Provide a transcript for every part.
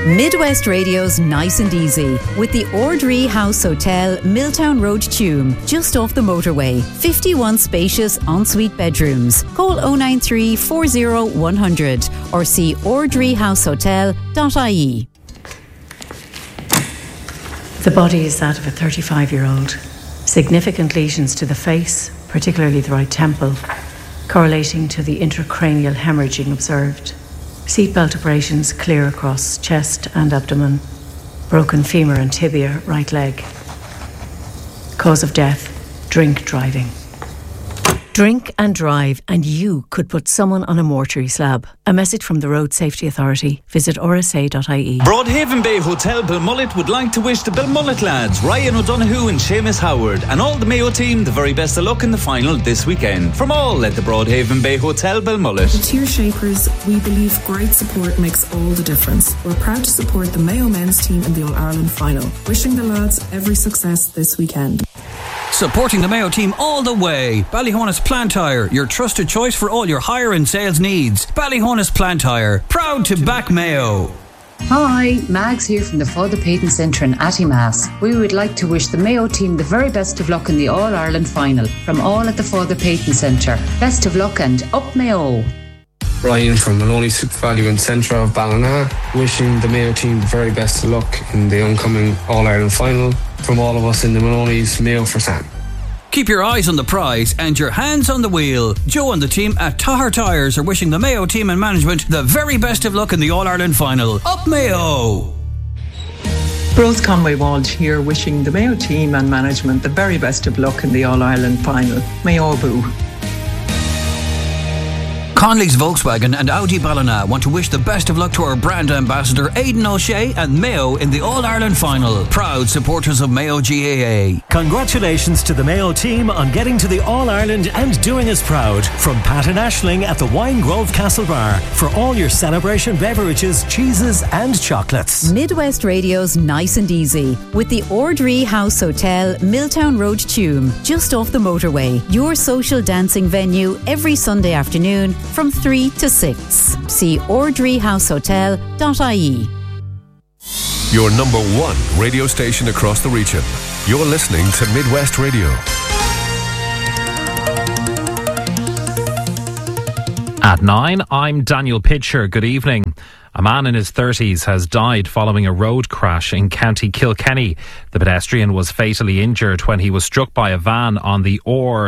Midwest Radio's Nice and Easy with the Ordree House Hotel, Milltown Road, Tuam, just off the motorway. 51 spacious ensuite bedrooms. Call 093 40 100 or see ordreehousehotel.ie. The body is that of a 35-year-old. Significant lesions to the face, particularly the right temple, correlating to the intracranial hemorrhaging observed. Seatbelt abrasions clear across chest and abdomen. Broken femur and tibia, right leg. Cause of death, drink driving. Drink and drive and you could put someone on a mortuary slab. A message from the Road Safety Authority. Visit rsa.ie. Broadhaven Bay Hotel Belmullet would like to wish the Belmullet lads, Ryan O'Donoghue and Seamus Howard, and all the Mayo team the very best of luck in the final this weekend. From all at the Broadhaven Bay Hotel Belmullet. The Tear Shapers, we believe great support makes all the difference. We're proud to support the Mayo men's team in the All-Ireland final. Wishing the lads every success this weekend. Supporting the Mayo team all the way. Ballyhonus Plant Hire, your trusted choice for all your hire and sales needs. Ballyhonus Plant Hire, proud to back Mayo. Hi, Mags here from the Father Peyton Centre in Attimass. We would like to wish the Mayo team the very best of luck in the All-Ireland final. From all at the Father Peyton Centre. Best of luck and up Mayo. Ryan from Maloney Super Value and Centre of Ballina, wishing the Mayo team the very best of luck in the oncoming All-Ireland final. From all of us in the Maloney's, Mayo for Sam. Keep your eyes on the prize and your hands on the wheel. Joe and the team at Tahar Tyres are wishing the Mayo team and management the very best of luck in the All-Ireland final. Up Mayo! Rose Conway Walsh here, wishing the Mayo team and management the very best of luck in the All-Ireland final. Mayo Boo. Conley's Volkswagen and Audi Ballina want to wish the best of luck to our brand ambassador Aidan O'Shea and Mayo in the All-Ireland final. Proud supporters of Mayo GAA. Congratulations to the Mayo team on getting to the All-Ireland and doing us proud. From Pat and Aisling at the Wine Grove Castle Bar for all your celebration beverages, cheeses and chocolates. Midwest Radio's Nice and Easy with the Ordree House Hotel, Milltown Road, Tuam, just off the motorway. Your social dancing venue every Sunday afternoon from 3 to 6. See ordreehousehotel.ie. Your number one radio station across the region. You're listening to Midwest Radio. At 9, I'm Daniel Pitcher. Good evening. A man in his 30s has died following a road crash in County Kilkenny. The pedestrian was fatally injured when he was struck by a van on the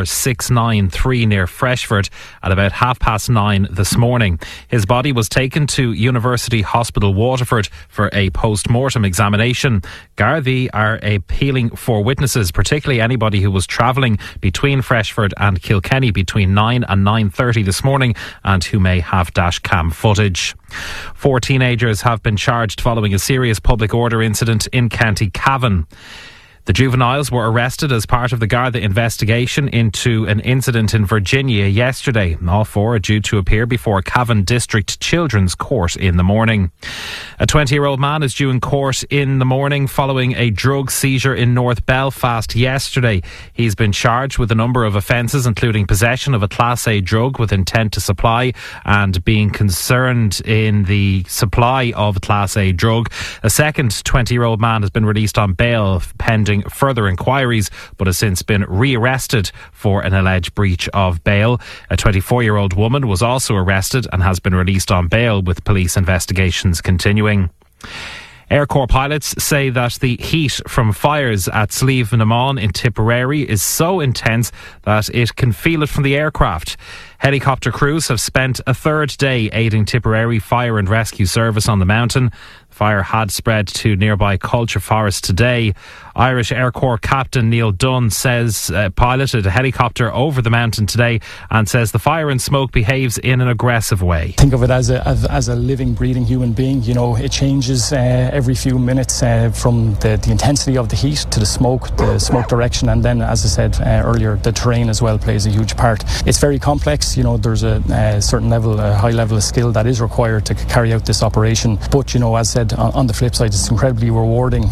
OR693 near Freshford at about 9:30 this morning. His body was taken to University Hospital Waterford for a post-mortem examination. Gardaí are appealing for witnesses, particularly anybody who was travelling between Freshford and Kilkenny between 9 and 9:30 this morning and who may have dashcam footage. 4 teenagers have been charged following a serious public order incident in County Cavan. The juveniles were arrested as part of the Garda investigation into an incident in Virginia yesterday. All 4 are due to appear before Cavan District Children's Court in the morning. A 20-year-old man is due in court in the morning following a drug seizure in North Belfast yesterday. He's been charged with a number of offences, including possession of a Class A drug with intent to supply and being concerned in the supply of a Class A drug. A second 20-year-old man has been released on bail pending further inquiries, but has since been rearrested for an alleged breach of bail. A 24-year-old woman was also arrested and has been released on bail, with police investigations continuing. Air Corps pilots say that the heat from fires at Slieve na Mon in Tipperary is so intense that it can feel it from the aircraft. Helicopter crews have spent a third day aiding Tipperary Fire and Rescue Service on the mountain. The fire had spread to nearby Culture Forest today. Irish Air Corps Captain Neil Dunn says piloted a helicopter over the mountain today and says the fire and smoke behaves in an aggressive way. Think of it as a living, breathing human being. You know, it changes every few minutes from the intensity of the heat to the smoke direction, and then, as I said earlier, the terrain as well plays a huge part. It's very complex. You know, there's a certain level, a high level of skill that is required to carry out this operation. But, you know, as I said, on the flip side, it's incredibly rewarding.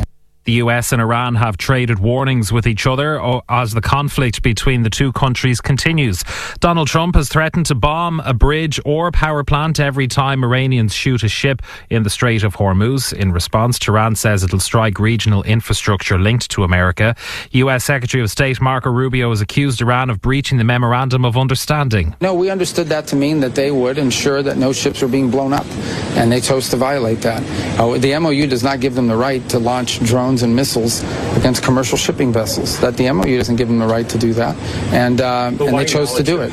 The US and Iran have traded warnings with each other as the conflict between the two countries continues. Donald Trump has threatened to bomb a bridge or power plant every time Iranians shoot a ship in the Strait of Hormuz. In response, Tehran says it'll strike regional infrastructure linked to America. US Secretary of State Marco Rubio has accused Iran of breaching the Memorandum of Understanding. No, we understood that to mean that they would ensure that no ships were being blown up, and they chose to violate that. The MOU does not give them the right to launch drones and missiles against commercial shipping vessels. That the MOU doesn't give them the right to do that, and they chose to do it.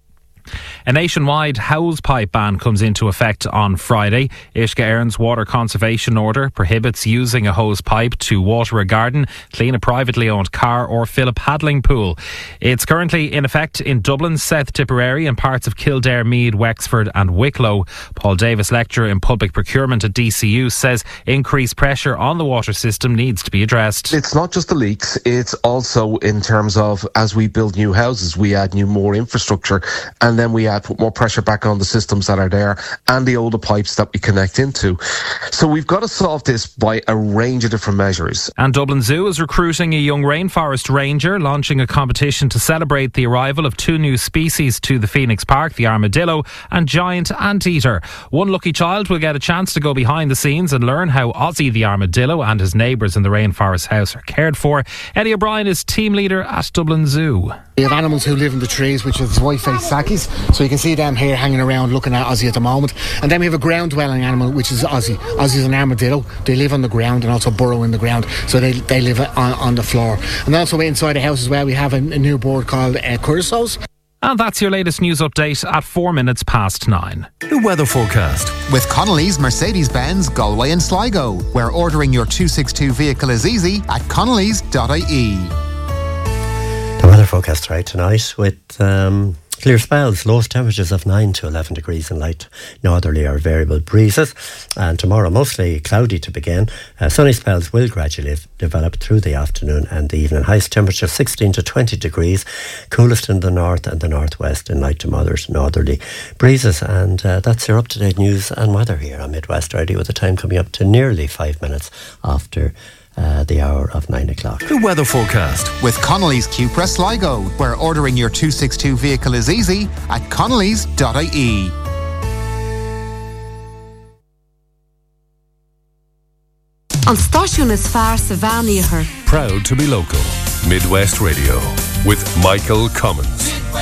A nationwide hosepipe ban comes into effect on Friday. Uisce Éireann's water conservation order prohibits using a hosepipe to water a garden, clean a privately owned car or fill a paddling pool. It's currently in effect in Dublin, South Tipperary and parts of Kildare, Meath, Wexford and Wicklow. Paul Davis, lecturer in public procurement at DCU, says increased pressure on the water system needs to be addressed. It's not just the leaks, it's also in terms of as we build new houses, we add more infrastructure, and then we put more pressure back on the systems that are there and the older pipes that we connect into. So we've got to solve this by a range of different measures. And Dublin Zoo is recruiting a young rainforest ranger, launching a competition to celebrate the arrival of 2 new species to the Phoenix Park, the armadillo and giant anteater. One lucky child will get a chance to go behind the scenes and learn how Ozzy the armadillo and his neighbours in the rainforest house are cared for. Eddie O'Brien is team leader at Dublin Zoo. We have animals who live in the trees, which is white-faced sackies. So you can see them here hanging around looking at Ozzy at the moment. And then we have a ground-dwelling animal, which is Ozzy. Ozzy's an armadillo. They live on the ground and also burrow in the ground. So they live on the floor. And also inside the house as well, we have a new bird called curassows. And that's your latest news update at 9:04. The weather forecast. With Connolly's Mercedes-Benz, Galway and Sligo, where ordering your 262 vehicle is easy at connellys.ie. The weather forecast right tonight with clear spells, lowest temperatures of 9 to 11 degrees and light northerly or variable breezes. And tomorrow mostly cloudy to begin. Sunny spells will gradually develop through the afternoon and the evening. Highest temperature 16 to 20 degrees, coolest in the north and the northwest and light to moderate northerly breezes. And that's your up-to-date news and weather here on Midwest Radio, with the time coming up to nearly 5 minutes after the hour of 9 o'clock. The weather forecast. With Connolly's Cupra Sligo, where ordering your 262 vehicle is easy at connellys.ie. An stáisiún is fearr sa bhean. Proud to be local. Midwest Radio with Michael Cummins.